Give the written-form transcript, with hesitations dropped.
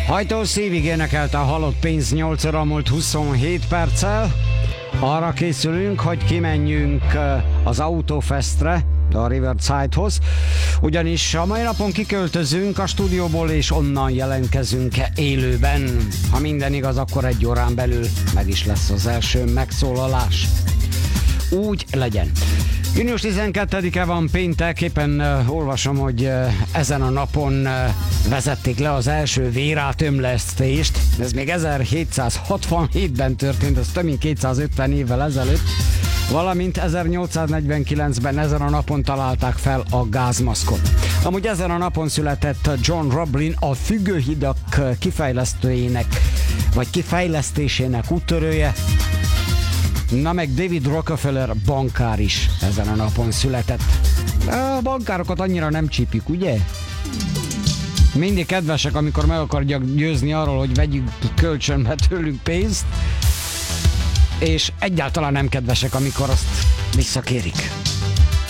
Hajtó szívig énekelte a Halott pénz 8 óra múlt 27 perccel. Arra készülünk, hogy kimenjünk az Autofestre, a Riversidehoz, ugyanis a mai napon kiköltözünk a stúdióból, és onnan jelentkezünk élőben. Ha minden igaz, akkor egy órán belül meg is lesz az első megszólalás. Úgy legyen. Június 12-e van, péntek, éppen olvasom, hogy ezen a napon vezették le az első vérátömlesztést. Ez még 1767-ben történt, ez több mint 250 évvel ezelőtt. Valamint 1849-ben ezen a napon találták fel a gázmaszkot. Amúgy ezen a napon született John Roblin, a függőhidak kifejlesztésének úttörője. Na meg David Rockefeller bankár is ezen a napon született. A bankárokat annyira nem csípjük, ugye? Mindig kedvesek, amikor meg akarják győzni arról, hogy vegyünk kölcsönbe tőlünk pénzt, és egyáltalán nem kedvesek, amikor azt visszakérik.